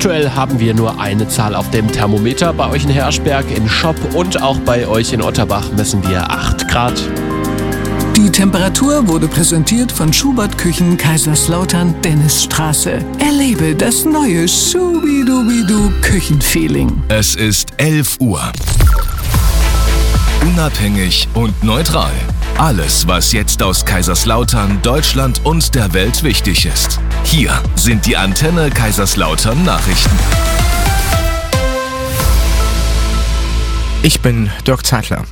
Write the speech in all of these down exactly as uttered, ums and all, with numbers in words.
Aktuell haben wir nur eine Zahl auf dem Thermometer. Bei euch in Herschberg, in Schopp und auch bei euch in Otterbach messen wir acht Grad. Die Temperatur wurde präsentiert von Schubert Küchen Kaiserslautern Dennisstraße. Erlebe das neue Schubidubidu Küchenfeeling. Es ist elf Uhr. Unabhängig und neutral. Alles, was jetzt aus Kaiserslautern, Deutschland und der Welt wichtig ist. Hier sind die Antenne Kaiserslautern Nachrichten. Ich bin Dirk Zeitler.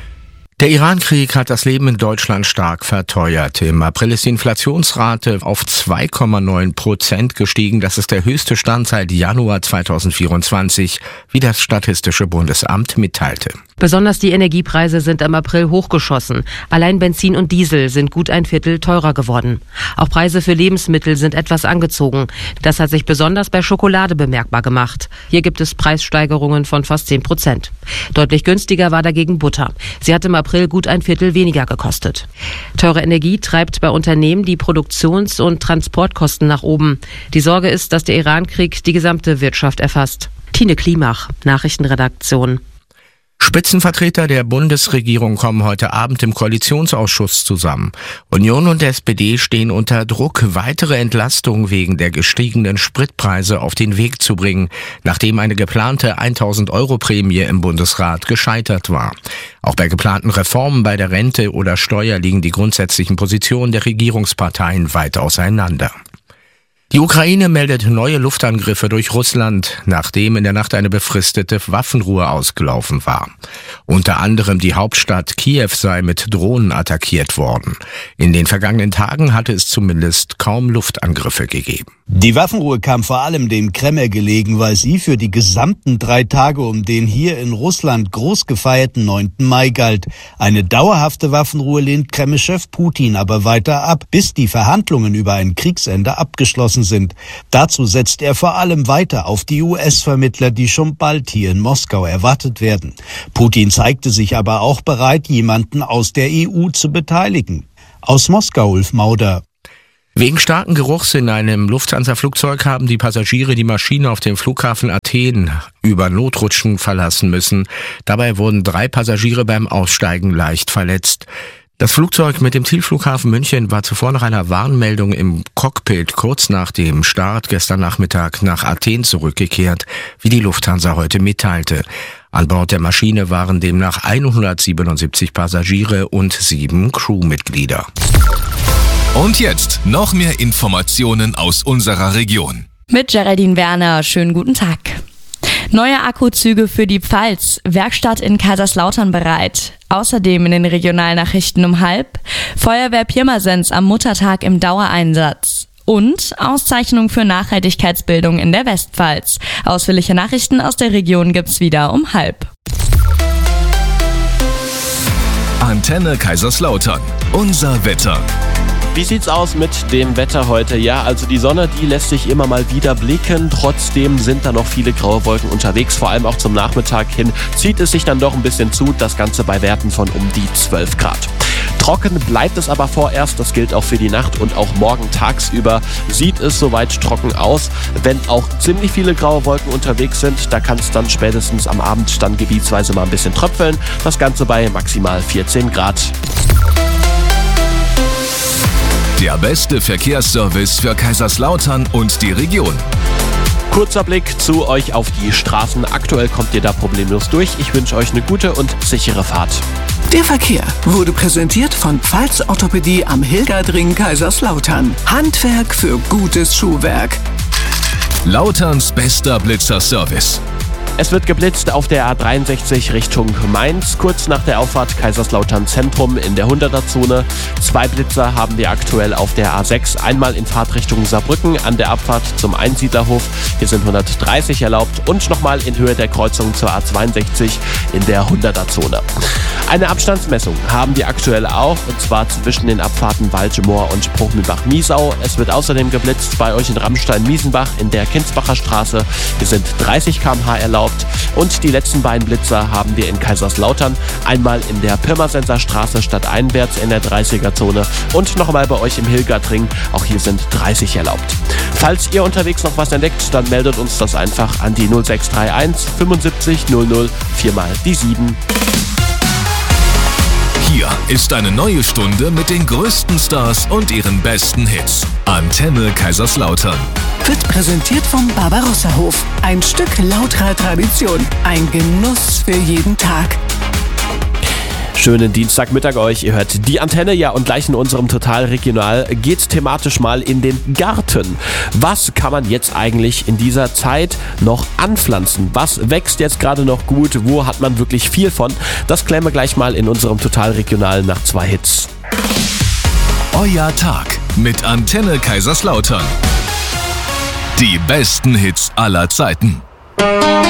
Der Iran-Krieg hat das Leben in Deutschland stark verteuert. Im April ist die Inflationsrate auf zwei Komma neun Prozent gestiegen. Das ist der höchste Stand seit Januar zweitausendvierundzwanzig, wie das Statistische Bundesamt mitteilte. Besonders die Energiepreise sind im April hochgeschossen. Allein Benzin und Diesel sind gut ein Viertel teurer geworden. Auch Preise für Lebensmittel sind etwas angezogen. Das hat sich besonders bei Schokolade bemerkbar gemacht. Hier gibt es Preissteigerungen von fast zehn Prozent. Deutlich günstiger war dagegen Butter. Sie hat im April gut ein Viertel weniger gekostet. Teure Energie treibt bei Unternehmen die Produktions- und Transportkosten nach oben. Die Sorge ist, dass der Iran-Krieg die gesamte Wirtschaft erfasst. Tine Klimach, Nachrichtenredaktion. Spitzenvertreter der Bundesregierung kommen heute Abend im Koalitionsausschuss zusammen. Union und S P D stehen unter Druck, weitere Entlastungen wegen der gestiegenen Spritpreise auf den Weg zu bringen, nachdem eine geplante tausend Euro Prämie im Bundesrat gescheitert war. Auch bei geplanten Reformen bei der Rente oder Steuer liegen die grundsätzlichen Positionen der Regierungsparteien weit auseinander. Die Ukraine meldet neue Luftangriffe durch Russland, nachdem in der Nacht eine befristete Waffenruhe ausgelaufen war. Unter anderem die Hauptstadt Kiew sei mit Drohnen attackiert worden. In den vergangenen Tagen hatte es zumindest kaum Luftangriffe gegeben. Die Waffenruhe kam vor allem dem Kreml gelegen, weil sie für die gesamten drei Tage um den hier in Russland groß gefeierten neunten Mai galt. Eine dauerhafte Waffenruhe lehnt Kreml-Chef Putin aber weiter ab, bis die Verhandlungen über ein Kriegsende abgeschlossen sind. Dazu setzt er vor allem weiter auf die U S-Vermittler, die schon bald hier in Moskau erwartet werden. Putin zeigte sich aber auch bereit, jemanden aus der E U zu beteiligen. Aus Moskau, Ulf Mauder. Wegen starken Geruchs in einem Lufthansa-Flugzeug haben die Passagiere die Maschine auf dem Flughafen Athen über Notrutschen verlassen müssen. Dabei wurden drei Passagiere beim Aussteigen leicht verletzt. Das Flugzeug mit dem Zielflughafen München war zuvor nach einer Warnmeldung im Cockpit kurz nach dem Start gestern Nachmittag nach Athen zurückgekehrt, wie die Lufthansa heute mitteilte. An Bord der Maschine waren demnach hundertsiebenundsiebzig Passagiere und sieben Crewmitglieder. Und jetzt noch mehr Informationen aus unserer Region. Mit Geraldine Werner, schönen guten Tag. Neue Akkuzüge für die Pfalz, Werkstatt in Kaiserslautern bereit. Außerdem in den Regionalnachrichten um halb, Feuerwehr Pirmasens am Muttertag im Dauereinsatz. Und Auszeichnung für Nachhaltigkeitsbildung in der Westpfalz. Ausführliche Nachrichten aus der Region gibt's wieder um halb. Antenne Kaiserslautern. Unser Wetter. Wie sieht's aus mit dem Wetter heute? Ja, also die Sonne, die lässt sich immer mal wieder blicken. Trotzdem sind da noch viele graue Wolken unterwegs. Vor allem auch zum Nachmittag hin zieht es sich dann doch ein bisschen zu. Das Ganze bei Werten von um die zwölf Grad. Trocken bleibt es aber vorerst. Das gilt auch für die Nacht und auch morgen tagsüber sieht es soweit trocken aus. Wenn auch ziemlich viele graue Wolken unterwegs sind, da kann es dann spätestens am Abend dann gebietsweise mal ein bisschen tröpfeln. Das Ganze bei maximal vierzehn Grad. Der beste Verkehrsservice für Kaiserslautern und die Region. Kurzer Blick zu euch auf die Straßen. Aktuell kommt ihr da problemlos durch. Ich wünsche euch eine gute und sichere Fahrt. Der Verkehr wurde präsentiert von Pfalz Orthopädie am Hilgerdring Kaiserslautern. Handwerk für gutes Schuhwerk. Lauterns bester Blitzerservice. Es wird geblitzt auf der A dreiundsechzig Richtung Mainz, kurz nach der Auffahrt Kaiserslautern Zentrum in der hunderter-Zone. Zwei Blitzer haben wir aktuell auf der A sechs, einmal in Fahrtrichtung Saarbrücken an der Abfahrt zum Einsiedlerhof. Hier sind hundertdreißig erlaubt und nochmal in Höhe der Kreuzung zur A zweiundsechzig in der hunderter-Zone. Eine Abstandsmessung haben wir aktuell auch, und zwar zwischen den Abfahrten Walchemoor und Bruchmühlbach-Miesau. Es wird außerdem geblitzt bei euch in Rammstein-Miesenbach in der Kinsbacher Straße. Hier sind dreißig Kilometer pro Stunde erlaubt. erlaubt. Und die letzten beiden Blitzer haben wir in Kaiserslautern. Einmal in der Pirmasenser Straße stadteinwärts in der dreißiger-Zone und nochmal bei euch im Hilgertring. Auch hier sind dreißig erlaubt. Falls ihr unterwegs noch was entdeckt, dann meldet uns das einfach an die null sechs drei eins fünfundsiebzig null null viermal die sieben. Hier ist eine neue Stunde mit den größten Stars und ihren besten Hits. Antenne Kaiserslautern. Wird präsentiert vom Barbarossa-Hof. Ein Stück lauterer Tradition. Ein Genuss für jeden Tag. Schönen Dienstagmittag euch. Ihr hört die Antenne, ja, und gleich in unserem Total Regional geht's thematisch mal in den Garten. Was kann man jetzt eigentlich in dieser Zeit noch anpflanzen? Was wächst jetzt gerade noch gut? Wo hat man wirklich viel von? Das klären wir gleich mal in unserem Total Regional nach zwei Hits. Euer Tag mit Antenne Kaiserslautern. Die besten Hits aller Zeiten.